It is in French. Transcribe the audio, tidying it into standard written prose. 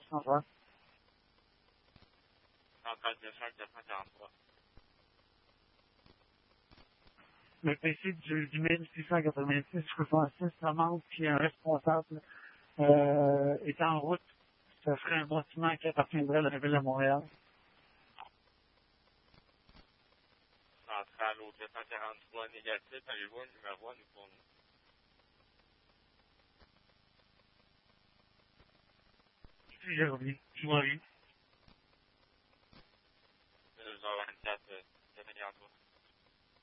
Au revoir. Centrale de charge 943. Le PC du 1686 rue Francis Lamante, qui est un responsable, est en route. Ce serait un bâtiment qui appartiendrait à la ville de Montréal. Centrale au 243 négatif. Avez-vous un numéro à nous fournir? Je vous reviens.